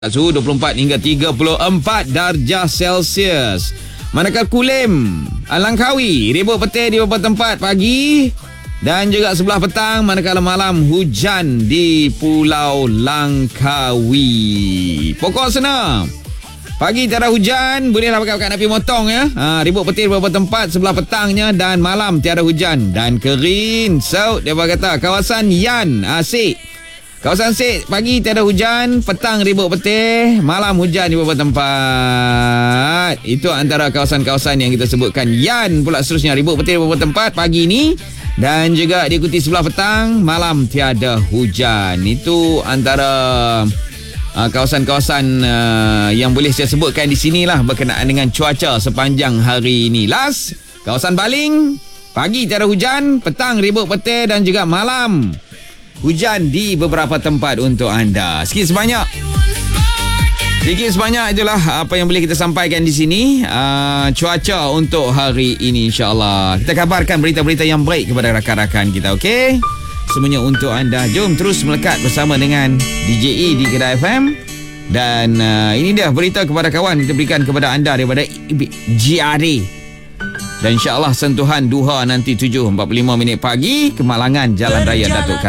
Suhu 24 hingga 34 darjah Celsius. Manakala Kulim, Langkawi, ribut petir di beberapa tempat pagi dan juga sebelah petang. Manakala malam, hujan di Pulau Langkawi. Pokok sana, pagi tiada hujan, bolehlah pakai napi motong ya. Ribut petir di beberapa tempat sebelah petangnya dan malam tiada hujan dan kering. So, dia kata kawasan Yan, Asik. Kawasan Sik, pagi tiada hujan, petang ribut petir, malam hujan di beberapa tempat. Itu antara kawasan-kawasan yang kita sebutkan. Yan pula seterusnya, ribut petir di beberapa tempat pagi ni dan juga diikuti sebelah petang, malam tiada hujan. Itu antara kawasan-kawasan yang boleh saya sebutkan di sinilah berkenaan dengan cuaca sepanjang hari ini. Last, kawasan Baling, pagi tiada hujan, petang ribut petir dan juga malam hujan di beberapa tempat untuk anda. Sikit sebanyak itulah apa yang boleh kita sampaikan di sini. Cuaca untuk hari ini, insyaAllah. Kita kabarkan berita-berita yang baik kepada rakan-rakan kita, okey? Semuanya untuk anda. Jom terus melekat bersama dengan DJ E di Kedah FM. Dan ini dia berita kepada kawan kita berikan kepada anda daripada GRA. Dan insyaAllah sentuhan duha nanti 7.45 pagi, Kemalangan Jalan Raya Datuk Khairi.